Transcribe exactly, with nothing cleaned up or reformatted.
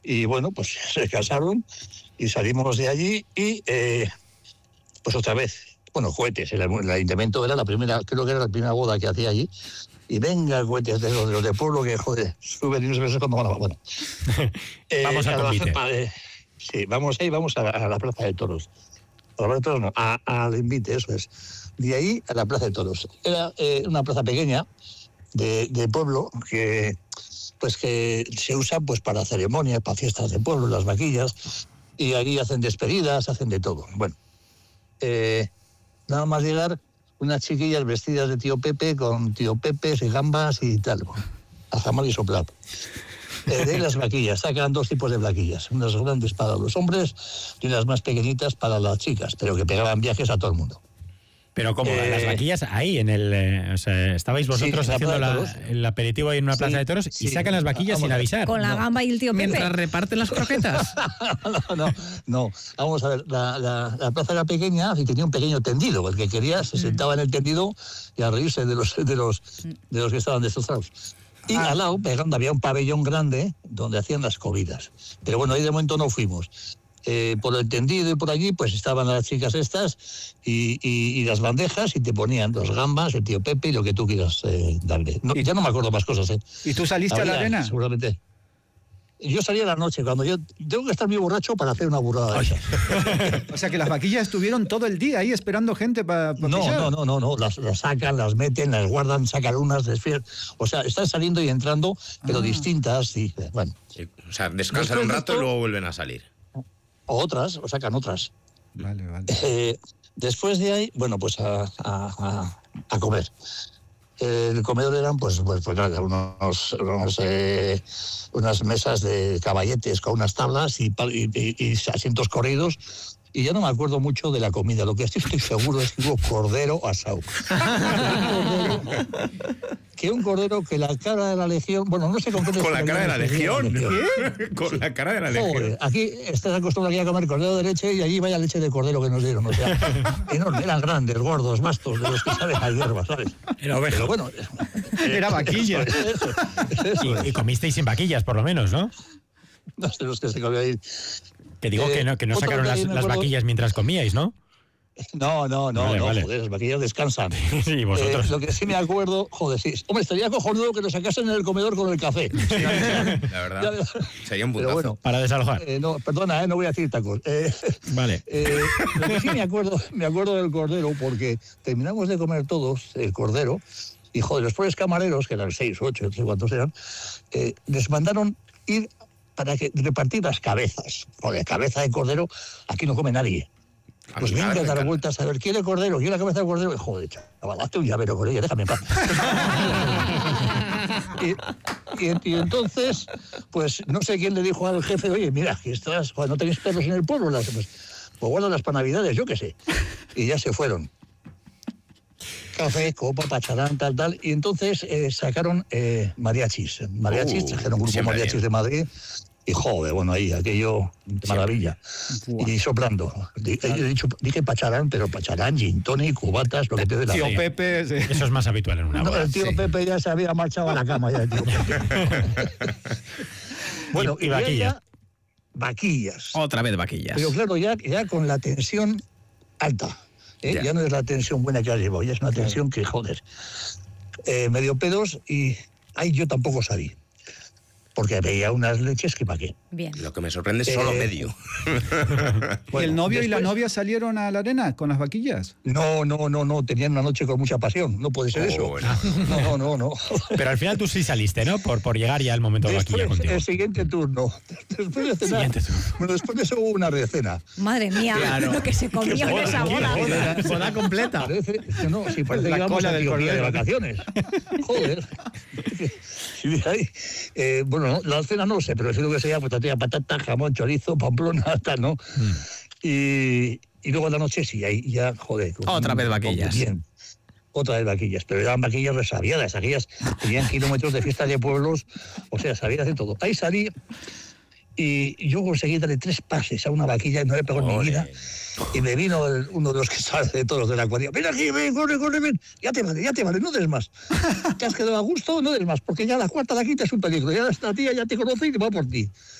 Y bueno, pues se casaron y salimos de allí y eh, pues otra vez, bueno, cohetes, el, el ayuntamiento era la primera, creo que era la primera boda que hacía allí. Y venga, cohetes de los de, los de pueblo que, joder, suben y no se ve cuando van a... Bueno. eh, vamos a convite. Eh, sí, vamos ahí, vamos a, a la Plaza de Toros. A la Plaza de Toros no, a, al invite, eso es. De ahí a la Plaza de Toros. Era eh, una plaza pequeña de, de pueblo que, pues, que se usa pues, para ceremonias, para fiestas de pueblo, las vaquillas, y allí hacen despedidas, hacen de todo. Bueno, eh, nada más llegar... unas chiquillas vestidas de tío Pepe, con tío Pepe y gambas y tal, a jamar y soplar. Eh, de las vaquillas, sacan dos tipos de vaquillas, unas grandes para los hombres y unas más pequeñitas para las chicas, pero que pegaban viajes a todo el mundo. Pero como eh, las vaquillas ahí, en el, eh, o sea, estabais vosotros sí, haciendo la, el aperitivo ahí en una plaza sí, de toros y sí, sacan las vaquillas vamos, sin avisar. Con la no. gamba y el tío Pepe. Mientras reparten las croquetas. no, no, no. Vamos a ver, la, la, la plaza era pequeña y tenía un pequeño tendido. El que quería se sentaba en el tendido y a reírse de los, de los, de los que estaban destrozados. Y ah. al lado, pegando, había un pabellón grande donde hacían las comidas. Pero bueno, ahí de momento no fuimos. Eh, por el tendido y por allí, pues estaban las chicas estas y, y, y las bandejas y te ponían los gambas, el tío Pepe y lo que tú quieras eh, darle. No, ya no me acuerdo más cosas, ¿eh? ¿Y tú saliste Había, a la arena? Seguramente. Yo salí a la noche, cuando yo tengo que estar muy borracho para hacer una burrada de esa. O sea, que las vaquillas estuvieron todo el día ahí esperando gente para pa No, no, no, no, no, las, las sacan, las meten, las guardan, sacan unas, desfían. O sea, están saliendo y entrando, pero ah. distintas y, bueno. Sí, o sea, descansan un rato y luego vuelven a salir. O otras, o sacan otras. Vale, vale. Eh, después de ahí, bueno, pues a, a, a, a comer. Eh, el comedor eran, pues, pues, pues nada, unos, unos, eh, unas mesas de caballetes con unas tablas y, y, y, y asientos corridos. Y ya no me acuerdo mucho de la comida. Lo que estoy, estoy seguro es que hubo cordero asado. Que un cordero que la cara de la legión... Bueno, no sé con qué... ¿Con la cara de la legión? ¿Qué? ¿Con la cara de la legión? Joder, aquí estás acostumbrado aquí a comer cordero de leche y allí vaya leche de cordero que nos dieron. O sea, enorme, eran grandes, gordos, bastos, de los que saben a hierba, ¿sabes? Era oveja. Pero bueno... Era vaquilla. Eso, eso, eso y, y comisteis sin vaquillas, por lo menos, ¿no? No sé los que se comió ahí. Que digo eh, que no, que no sacaron las, las vaquillas mientras comíais, ¿no? No, no, no, vale, no, vale. joder, las vaquillas descansan. Sí, vosotros. Eh, lo que sí me acuerdo, joder, sí. Hombre, estaría cojonudo que nos sacasen en el comedor con el café. Sí, la verdad, sería un puntazo. Bueno, para desalojar. Eh, no, perdona, eh, no voy a decir tacos. Eh, vale. Eh, lo que sí me acuerdo, me acuerdo del cordero, porque terminamos de comer todos el cordero, y joder, los pobres camareros, que eran seis, ocho, no sé cuántos eran, eh, les mandaron ir para que repartir las cabezas. Joder, cabeza de cordero, aquí no come nadie. Pues venga a dar vueltas a ver, ¿quiere cordero? ¿Quiere la cabeza de cordero? Joder, chaval, hazte un llavero con ella, déjame en paz. y, y, y entonces, pues no sé quién le dijo al jefe, oye, mira, que estás, no tenéis perros en el pueblo, las, pues, pues guárdalas para Navidades, yo qué sé. Y ya se fueron. Café, copa, pacharán, tal, tal. Y entonces eh, sacaron eh, mariachis. Mariachis, uh, trajeron un grupo de mariachis bien. de Madrid. Y joder, bueno, ahí, aquello de maravilla. Buah. Y soplando. He dicho, dije pacharán, pero pacharán, gin tonic, cubatas, lo que te dé la Tío Pepe, sí. Eso es más habitual en una boda. No, el tío sí. Pepe ya se había marchado a la cama, ya el tío Pepe. Bueno, y, y vaquillas. Ya, vaquillas. Otra vez vaquillas. Pero claro, ya, ya con la tensión alta. ¿eh? Ya. ya no es la tensión buena que has llevado, ya es una tensión que, joder. Eh, medio pedos y ahí yo tampoco salí. Porque veía unas leches que para qué. Bien. Lo que me sorprende es solo eh, medio. Bueno, ¿y el novio después, y la novia salieron a la arena con las vaquillas? No, no, no, no, tenían una noche con mucha pasión, no puede ser oh, eso. Bueno. No, no, no, no. Pero al final tú sí saliste, ¿no? Por, por llegar ya al momento de vaquilla contigo. El siguiente turno. Después de cenar, siguiente turno. Bueno, después de eso hubo una recena. Madre mía, claro. Lo que se comió en esa boda. Boda, boda completa. Parece, que no, sí, parece la que íbamos a Etiopía de vacaciones. Joder. Sí, ahí. Eh, bueno, no, la cena no lo sé, pero es lo que sea, pues tortilla, patata, jamón, chorizo, pamplona, tal, ¿no? Mm. Y, y luego en la noche sí, ahí ya, joder. Otra vez vaquillas. Bien. Otra vez vaquillas, pero eran vaquillas resabiadas, aquellas tenían kilómetros de fiesta de pueblos, o sea, sabías de todo. Ahí salí y yo conseguí darle tres pases a una vaquilla y no le pegó en mi vida. Y me vino el, uno de los que sabe de todos los de la cuadrilla. Ven aquí, ven, corre, corre, ven. Ya te vale, ya te vale, no des más. Te has quedado a gusto, no des más, porque ya la cuarta de aquí te es un peligro. Ya esta tía ya te conoce y te va por ti.